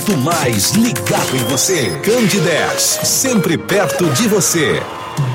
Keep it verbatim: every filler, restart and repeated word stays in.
muito mais ligado em você. Candidez, sempre perto de você.